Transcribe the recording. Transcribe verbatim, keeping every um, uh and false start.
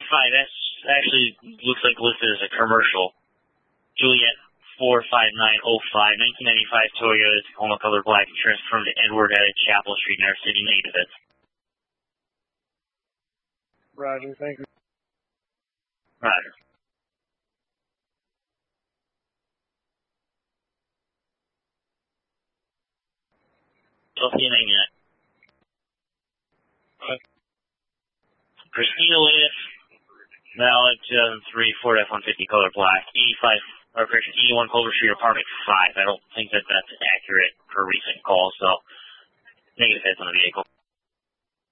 five. That's actually looks like listed as a commercial. Juliet four five nine oh five, nineteen ninety-five Toyota Tacoma color black, insurance firm to Edward at Chapel Street in our city. Negative hits. Roger, thank you. Roger. I'll see you in a minute. Okay. Christina Liff, valid two thousand three Ford F one fifty color black, eighty-five, or correction, eighty-one Culver Street, apartment five. I don't think that that's accurate for recent calls, so negative hits on the vehicle.